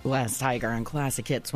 Glass Tiger on Classic Hits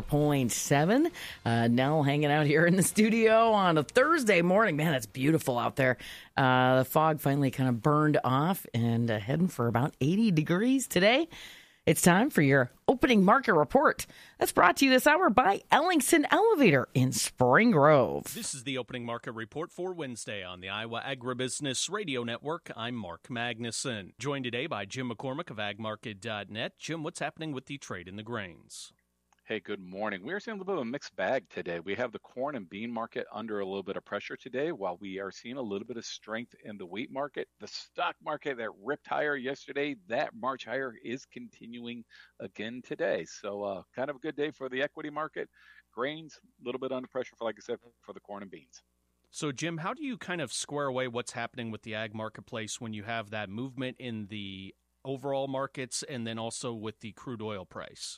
104.7. Nell hanging out here in the studio on a Thursday morning. Man, it's beautiful out there. The fog finally kind of burned off and heading for about 80 degrees today. It's time for your opening market report. That's brought to you this hour by Ellingson Elevator in Spring Grove. This is the opening market report for Wednesday on the Iowa Agribusiness Radio Network. I'm Mark Magnuson, joined today by Jim McCormick of agmarket.net. Jim, what's happening with the trade in the grains? Hey, good morning. We are seeing a little bit of a mixed bag today. We have the corn and bean market under a little bit of pressure today, while we are seeing a little bit of strength in the wheat market. The stock market that ripped higher yesterday, that March higher is continuing again today. So kind of a good day for the equity market. Grains, a little bit under pressure, for, like I said, for the corn and beans. So, Jim, how do you kind of square away what's happening with the ag marketplace when you have that movement in the overall markets and then also with the crude oil price?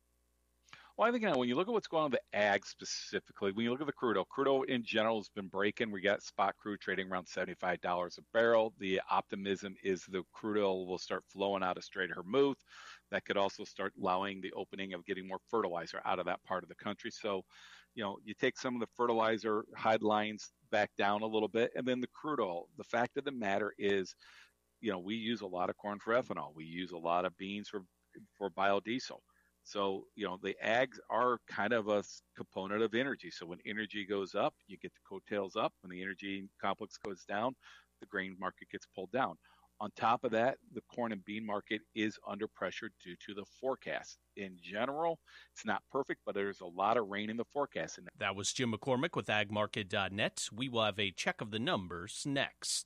Well, I think when you look at what's going on with the ag specifically, when you look at the crude oil in general has been breaking. We got spot crude trading around $75 a barrel. The optimism is the crude oil will start flowing out of Strait of Hormuz. That could also start allowing the opening of getting more fertilizer out of that part of the country. So, you take some of the fertilizer headlines back down a little bit, and then the crude oil. The fact of the matter is, we use a lot of corn for ethanol. We use a lot of beans for biodiesel. So, the ags are kind of a component of energy. So when energy goes up, you get the coattails up. When the energy complex goes down, the grain market gets pulled down. On top of that, the corn and bean market is under pressure due to the forecast. In general, it's not perfect, but there's a lot of rain in the forecast. That was Jim McCormick with agmarket.net. We will have a check of the numbers next.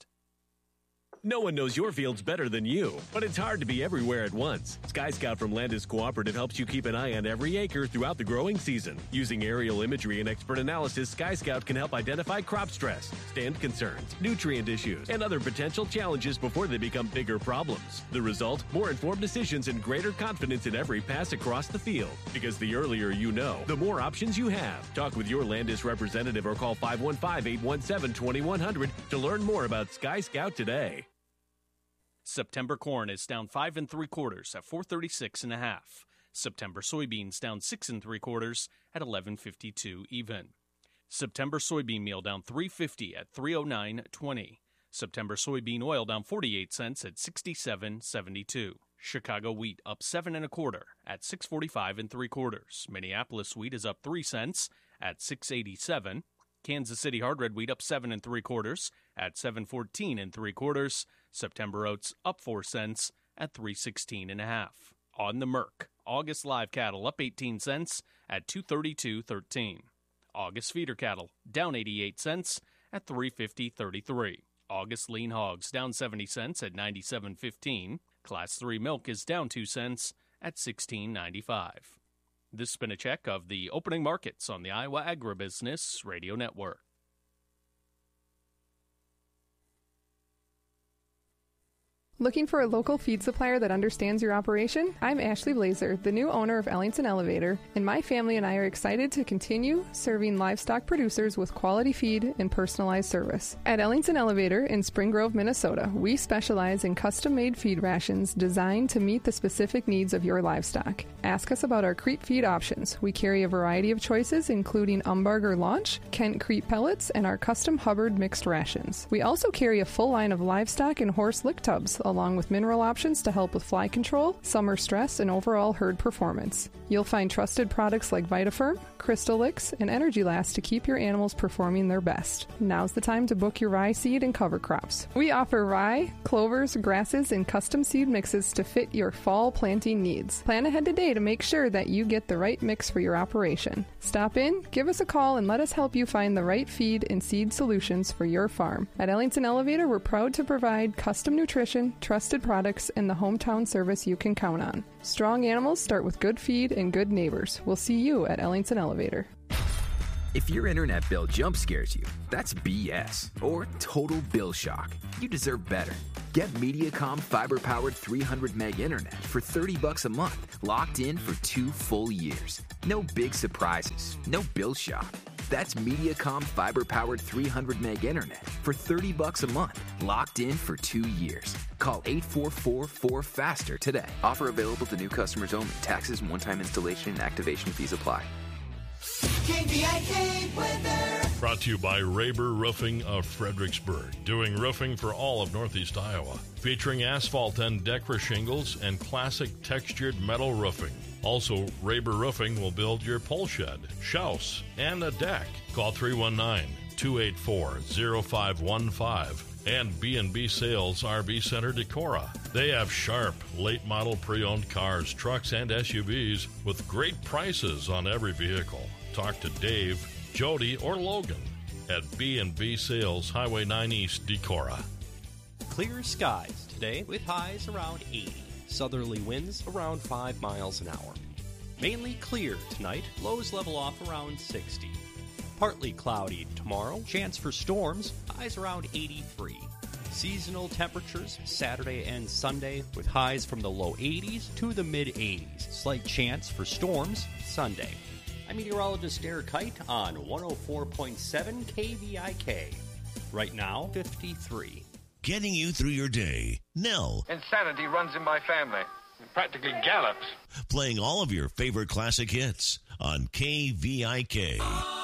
No one knows your fields better than you, but it's hard to be everywhere at once. Sky Scout from Landis Cooperative helps you keep an eye on every acre throughout the growing season. Using aerial imagery and expert analysis, Sky Scout can help identify crop stress, stand concerns, nutrient issues, and other potential challenges before they become bigger problems. The result? More informed decisions and greater confidence in every pass across the field. Because the earlier you know, the more options you have. Talk with your Landis representative or call 515-817-2100 to learn more about Sky Scout today. September corn is down 5 3/4 at 436.5. September soybeans down 6 3/4 at 11.52 even. September soybean meal down $3.50 at 309.20. September soybean oil down 48 cents at 67.72. Chicago wheat up 7 1/4 at 645 3/4. Minneapolis wheat is up 3 cents at 687. Kansas City hard red wheat up 7 3/4 at 714 3/4. September oats up 4 cents at 316.5. On the Merc, August live cattle up 18 cents at 232.13. August feeder cattle down 88 cents at 350.33. August lean hogs down 70 cents at 97.15. Class 3 milk is down 2 cents at 16.95. This has been a check of the opening markets on the Iowa Agribusiness Radio Network. Looking for a local feed supplier that understands your operation? I'm Ashley Blazer, the new owner of Ellingson Elevator, and my family and I are excited to continue serving livestock producers with quality feed and personalized service. At Ellingson Elevator in Spring Grove, Minnesota, we specialize in custom-made feed rations designed to meet the specific needs of your livestock. Ask us about our creep feed options. We carry a variety of choices, including Umbarger Launch, Kent Creep Pellets, and our custom Hubbard mixed rations. We also carry a full line of livestock and horse lick tubs, along with mineral options to help with fly control, summer stress, and overall herd performance. You'll find trusted products like VitaFirm, Crystal Licks, and Energy Last to keep your animals performing their best. Now's the time to book your rye seed and cover crops. We offer rye, clovers, grasses, and custom seed mixes to fit your fall planting needs. Plan ahead today to make sure that you get the right mix for your operation. Stop in, give us a call, and let us help you find the right feed and seed solutions for your farm. At Ellingson Elevator, we're proud to provide custom nutrition, trusted products, and the hometown service you can count on. Strong animals start with good feed and good neighbors. We'll see you at Ellingson Elevator. If your internet bill jump scares you, that's BS or total bill shock. You deserve better. Get Mediacom fiber-powered 300 meg internet for $30 a month, locked in for 2 full years. No big surprises, no bill shock. That's Mediacom fiber-powered 300 meg internet for $30 a month, locked in for 2 years. Call 844-4FASTER today. Offer available to new customers only. Taxes and one-time installation and activation fees apply. KVIK weather. Brought to you by Raber Roofing of Fredericksburg, doing roofing for all of Northeast Iowa, featuring asphalt and Decra shingles and classic textured metal roofing. Also, Raber Roofing will build your pole shed, shouse, and a deck. Call 319-284-0515 and B&B Sales RV Center Decorah. They have sharp, late-model pre-owned cars, trucks, and SUVs with great prices on every vehicle. Talk to Dave, Jody, or Logan at B&B Sales, Highway 9 East, Decorah. Clear skies today with highs around 80. Southerly winds around 5 miles an hour. Mainly clear tonight, lows level off around 60. Partly cloudy tomorrow, chance for storms, highs around 83. Seasonal temperatures Saturday and Sunday with highs from the low 80s to the mid 80s. Slight chance for storms Sunday. I'm meteorologist Derek Kite on 104.7 KVIK. Right now, 53. Getting you through your day. Nell. Insanity runs in my family. It practically gallops. Playing all of your favorite classic hits on KVIK.